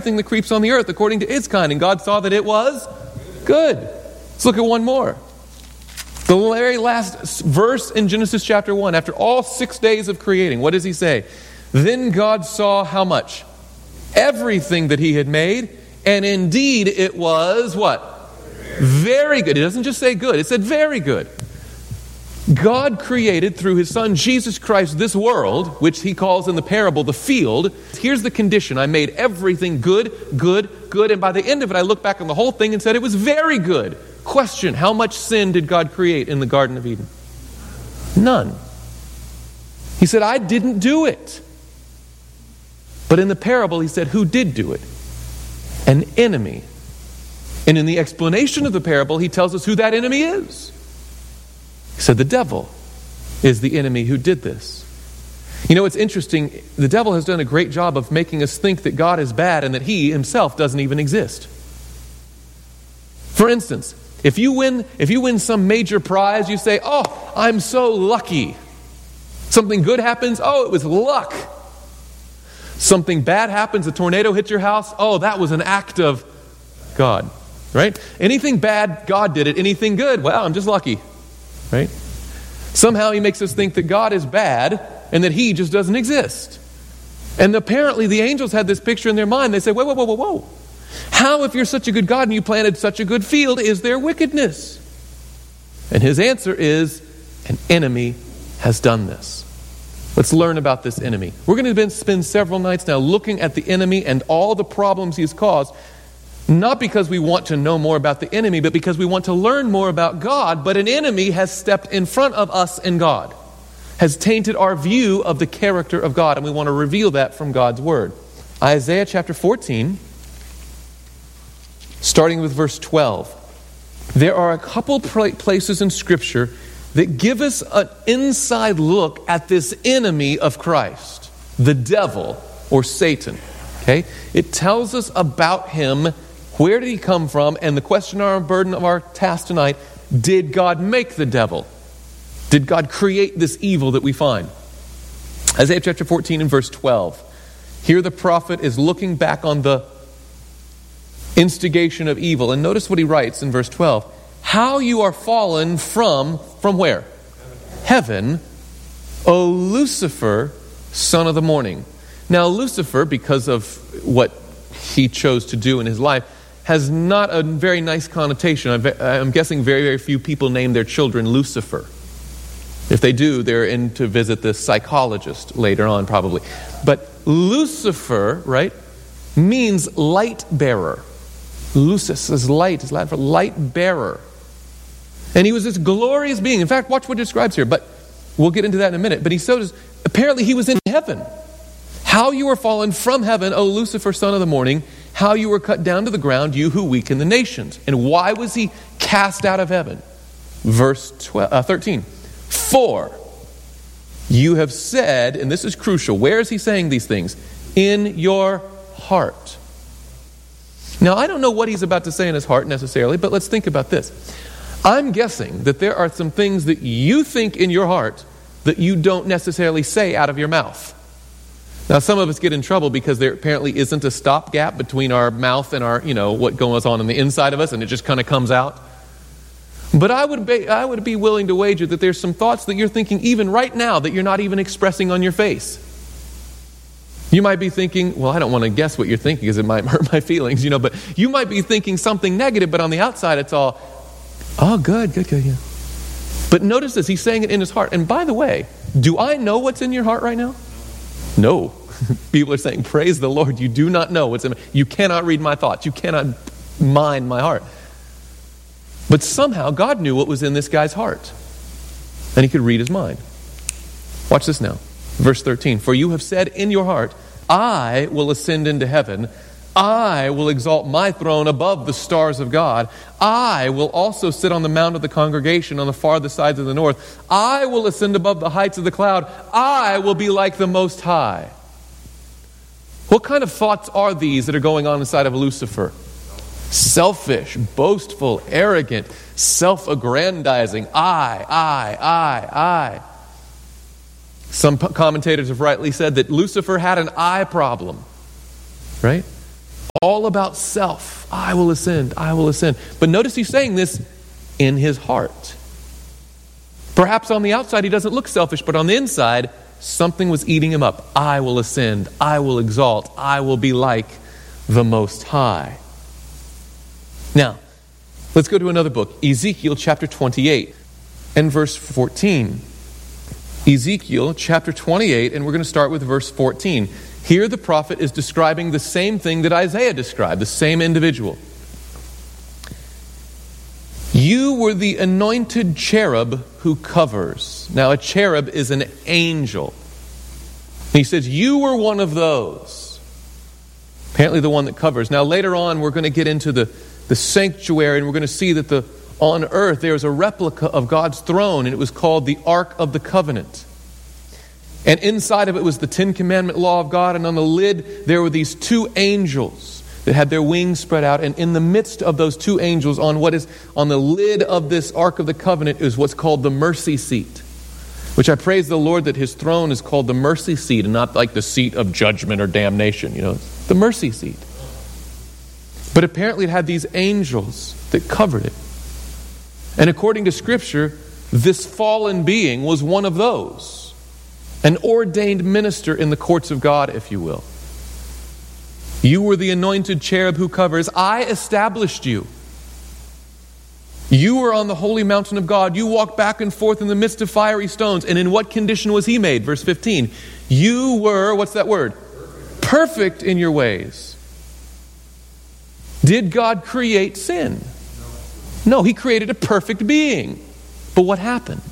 everything that creeps on the earth according to its kind. And God saw that it was good. Let's look at one more. The very last verse in Genesis chapter 1. After all 6 days of creating, what does he say? Then God saw how much? Everything that he had made. And indeed it was what? Very good. It doesn't just say good. It said very good. God created through his son Jesus Christ this world, which he calls in the parable the field. Here's the condition. I made everything good, good, good. And by the end of it, I looked back on the whole thing and said it was very good. Question, how much sin did God create in the Garden of Eden? None. He said, I didn't do it. But in the parable, he said, who did do it? An enemy. And in the explanation of the parable, he tells us who that enemy is. He said the devil is the enemy who did this. You know, it's interesting. The devil has done a great job of making us think that God is bad and that he himself doesn't even exist. For instance, if you win some major prize, you say, oh, I'm so lucky. Something good happens, oh, it was luck. Something bad happens, a tornado hits your house, oh, that was an act of God. Right? Anything bad, God did it. Anything good, well, I'm just lucky. Right? Somehow he makes us think that God is bad and that he just doesn't exist. And apparently the angels had this picture in their mind. They say, whoa. How, if you're such a good God and you planted such a good field, is there wickedness? And his answer is, an enemy has done this. Let's learn about this enemy. We're going to spend several nights now looking at the enemy and all the problems he's caused. Not because we want to know more about the enemy, but because we want to learn more about God. But an enemy has stepped in front of us and God, has tainted our view of the character of God, and we want to reveal that from God's Word. Isaiah chapter 14, starting with verse 12. There are a couple places in Scripture that give us an inside look at this enemy of Christ, the devil or Satan. Okay? It tells us about him. Where did he come from? And the question or burden of our task tonight, did God make the devil? Did God create this evil that we find? Isaiah chapter 14 and verse 12. Here the prophet is looking back on the instigation of evil. And notice what he writes in verse 12. How you are fallen from where? Heaven, O Lucifer, son of the morning. Now Lucifer, because of what he chose to do in his life, has not a very nice connotation. I'm guessing very, very few people name their children Lucifer. If they do, they're in to visit the psychologist later on probably. But Lucifer, right, means light bearer. Lucis is light, is Latin for light bearer. And he was this glorious being. In fact, watch what it describes here, but we'll get into that in a minute. But apparently he was in heaven. How you were fallen from heaven, O Lucifer, son of the morning. How you were cut down to the ground, you who weaken the nations. And why was he cast out of heaven? Verse 13. For you have said, and this is crucial, where is he saying these things? In your heart. Now, I don't know what he's about to say in his heart necessarily, but let's think about this. I'm guessing that there are some things that you think in your heart that you don't necessarily say out of your mouth. Now, some of us get in trouble because there apparently isn't a stopgap between our mouth and our, what goes on the inside of us, and it just kind of comes out. But I would be willing to wager that there's some thoughts that you're thinking even right now that you're not even expressing on your face. You might be thinking, well, I don't want to guess what you're thinking because it might hurt my feelings, but you might be thinking something negative, but on the outside it's all, oh, good, yeah. But notice this, he's saying it in his heart. And by the way, do I know what's in your heart right now? No. People are saying, praise the Lord, you do not know what's in me. You cannot read my thoughts. You cannot mind my heart. But somehow God knew what was in this guy's heart. And he could read his mind. Watch this now. Verse 13. For you have said in your heart, I will ascend into heaven. I will exalt my throne above the stars of God. I will also sit on the mount of the congregation on the farthest sides of the north. I will ascend above the heights of the cloud. I will be like the Most High. What kind of thoughts are these that are going on inside of Lucifer? Selfish, boastful, arrogant, self-aggrandizing. I. Some commentators have rightly said that Lucifer had an I problem. Right? All about self. I will ascend, I will ascend. But notice he's saying this in his heart. Perhaps on the outside he doesn't look selfish, but on the inside, something was eating him up. I will ascend, I will exalt, I will be like the Most High. Now, let's go to another book, Ezekiel chapter 28 and verse 14. Ezekiel chapter 28, and we're going to start with verse 14. Here the prophet is describing the same thing that Isaiah described, the same individual. You were the anointed cherub who covers. Now a cherub is an angel. He says, you were one of those. Apparently the one that covers. Now later on we're going to get into the sanctuary, and we're going to see that on earth there was a replica of God's throne, and it was called the Ark of the Covenant. And inside of it was the 10 Commandment law of God, and on the lid there were these two angels that had their wings spread out, and in the midst of those two angels, on the lid of this Ark of the Covenant, is what's called the mercy seat, which I praise the Lord that his throne is called the mercy seat and not like the seat of judgment or damnation, the mercy seat. But apparently it had these angels that covered it. And according to Scripture, this fallen being was one of those. An ordained minister in the courts of God, if you will. You were the anointed cherub who covers. I established you. You were on the holy mountain of God. You walked back and forth in the midst of fiery stones. And in what condition was he made? Verse 15. You were, what's that word? Perfect in your ways. Did God create sin? No, he created a perfect being. But what happened?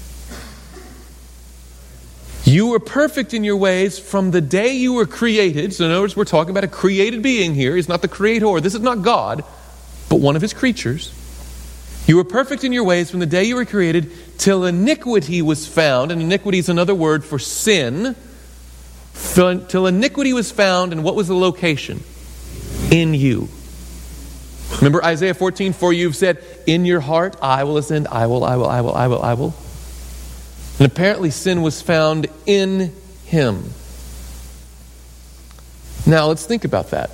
You were perfect in your ways from the day you were created. So in other words, we're talking about a created being here. He's not the creator. This is not God, but one of his creatures. You were perfect in your ways from the day you were created till iniquity was found. And iniquity is another word for sin. Till iniquity was found, and what was the location? In you. Remember Isaiah 14, for you've said, in your heart, I will ascend, I will. And apparently sin was found in him. Now let's think about that.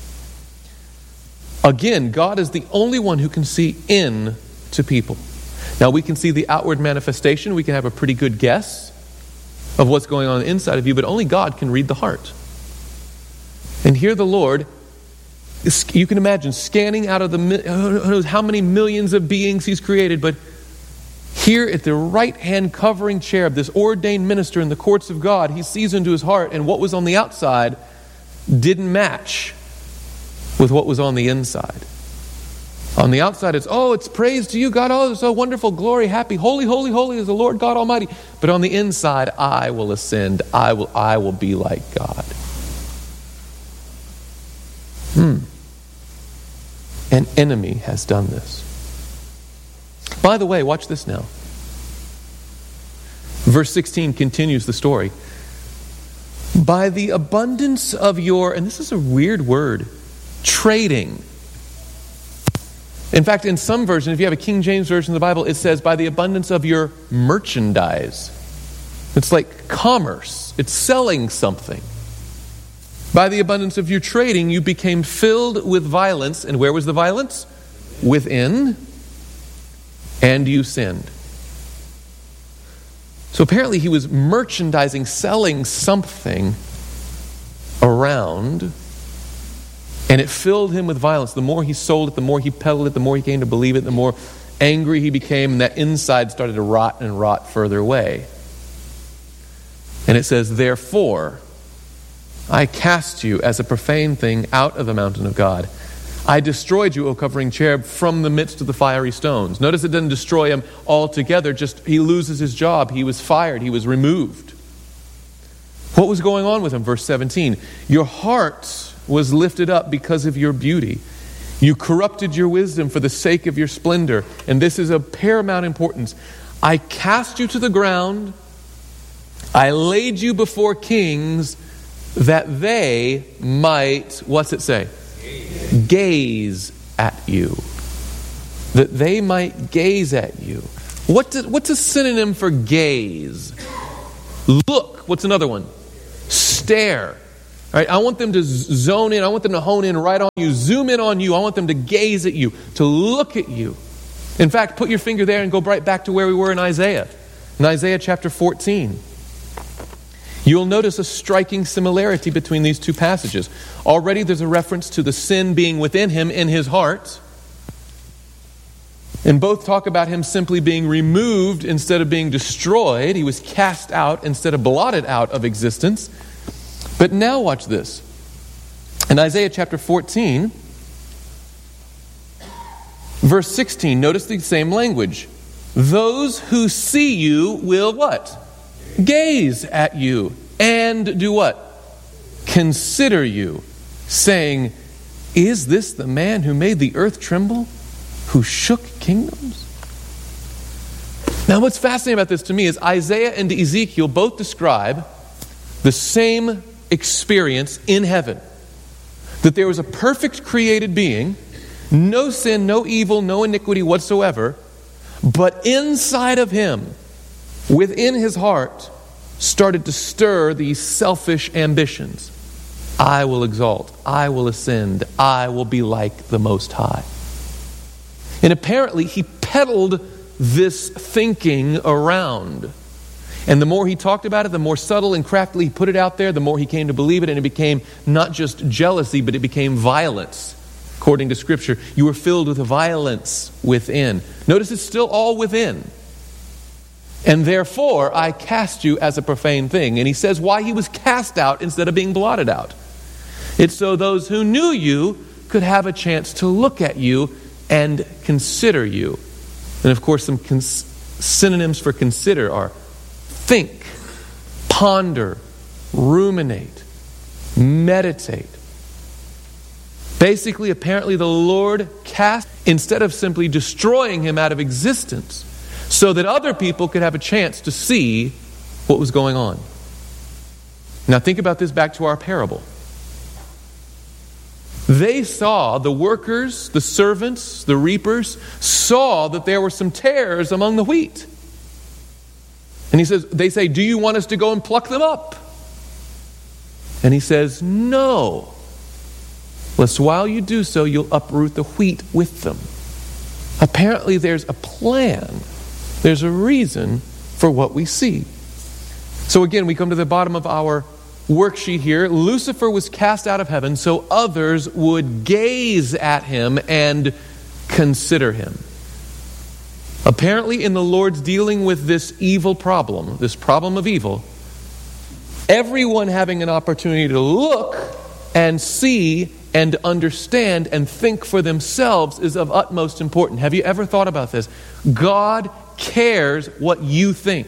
Again, God is the only one who can see in to people. Now we can see the outward manifestation. We can have a pretty good guess of what's going on inside of you, but only God can read the heart. And here the Lord, you can imagine scanning out of who knows how many millions of beings he's created, but here at the right hand covering cherub, this ordained minister in the courts of God, he sees into his heart, and what was on the outside didn't match with what was on the inside. On the outside it's praise to you, God, it's so wonderful, glory, happy, holy, holy, holy is the Lord God Almighty. But on the inside, I will ascend, I will be like God. An enemy has done this. By the way, watch this now. Verse 16 continues the story. By the abundance of your, and this is a weird word, trading. In fact, in some versions, if you have a King James version of the Bible, it says, by the abundance of your merchandise. It's like commerce. It's selling something. By the abundance of your trading, you became filled with violence. And where was the violence? Within. And you sinned. So apparently he was merchandising, selling something around, and it filled him with violence. The more he sold it, the more he peddled it, the more he came to believe it, the more angry he became, and that inside started to rot and rot further away. And it says, therefore, I cast you as a profane thing out of the mountain of God. I destroyed you, O covering cherub, from the midst of the fiery stones. Notice it doesn't destroy him altogether, just he loses his job. He was fired. He was removed. What was going on with him? Verse 17. Your heart was lifted up because of your beauty. You corrupted your wisdom for the sake of your splendor. And this is of paramount importance. I cast you to the ground. I laid you before kings that they might, what's it say? Gaze at you. That they might gaze at you. What's a synonym for gaze? Look. What's another one? Stare. All right, I want them to zone in. I want them to hone in right on you, zoom in on you. I want them to gaze at you, to look at you. In fact, put your finger there and go right back to where we were in Isaiah. In Isaiah chapter 14. You'll notice a striking similarity between these two passages. Already there's a reference to the sin being within him in his heart. And both talk about him simply being removed instead of being destroyed. He was cast out instead of blotted out of existence. But now watch this. In Isaiah chapter 14, verse 16, notice the same language. Those who see you will what? Gaze at you and do what? Consider you, saying, is this the man who made the earth tremble, who shook kingdoms? Now what's fascinating about this to me is Isaiah and Ezekiel both describe the same experience in heaven. That there was a perfect created being, no sin, no evil, no iniquity whatsoever, but inside of him, within his heart, started to stir these selfish ambitions. I will exalt, I will ascend, I will be like the Most High. And apparently he peddled this thinking around. And the more he talked about it, the more subtle and craftily he put it out there, the more he came to believe it, and it became not just jealousy, but it became violence. According to Scripture, you were filled with violence within. Notice it's still all within. And therefore, I cast you as a profane thing. And he says why he was cast out instead of being blotted out. It's so those who knew you could have a chance to look at you and consider you. And of course, some synonyms for consider are think, ponder, ruminate, meditate. Basically, apparently the Lord cast, instead of simply destroying him out of existence, so that other people could have a chance to see what was going on. Now think about this back to our parable. They saw, the workers, the servants, the reapers, saw that there were some tares among the wheat. And they say, do you want us to go and pluck them up? And he says, no. Lest while you do so, you'll uproot the wheat with them. Apparently there's a plan. There's a reason for what we see. So again, we come to the bottom of our worksheet here. Lucifer was cast out of heaven so others would gaze at him and consider him. Apparently in the Lord's dealing with this evil problem, this problem of evil, everyone having an opportunity to look and see and understand and think for themselves is of utmost importance. Have you ever thought about this? God cares what you think.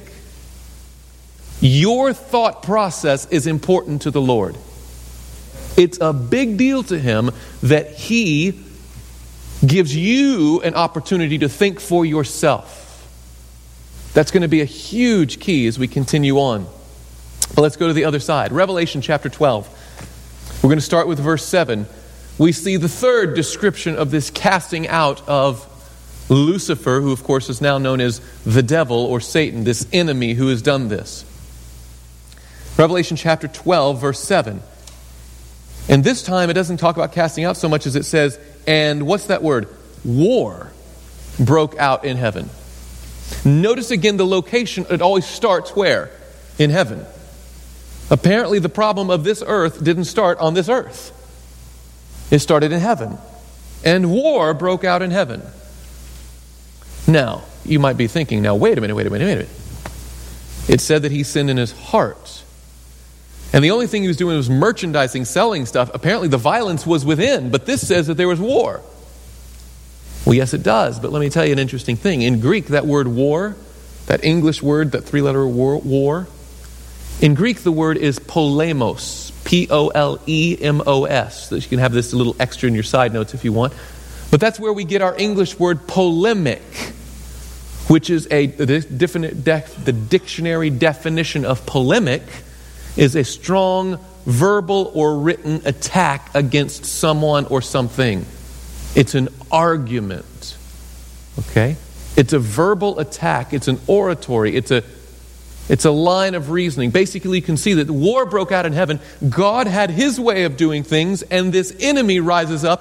Your thought process is important to the Lord. It's a big deal to him that he gives you an opportunity to think for yourself. That's going to be a huge key as we continue on. But let's go to the other side. Revelation chapter 12. We're going to start with verse 7. We see the third description of this casting out of Lucifer, who of course is now known as the devil or Satan, this enemy who has done this. Revelation chapter 12, verse 7. And this time it doesn't talk about casting out so much as it says, and what's that word? War broke out in heaven. Notice again the location. It always starts where? In heaven. Apparently the problem of this earth didn't start on this earth. It started in heaven. And war broke out in heaven. Now, you might be thinking, wait a minute. It said that he sinned in his heart. And the only thing he was doing was merchandising, selling stuff. Apparently the violence was within, but this says that there was war. Well, yes, it does, but let me tell you an interesting thing. In Greek, that word war, that English word, that three-letter war, in Greek the word is polemos, P-O-L-E-M-O-S. So you can have this little extra in your side notes if you want. But that's where we get our English word polemic, which is the dictionary definition of polemic is a strong verbal or written attack against someone or something. It's an argument. Okay? It's a verbal attack. It's an oratory. It's a It's a line of reasoning. Basically, you can see that war broke out in heaven. God had his way of doing things, and this enemy rises up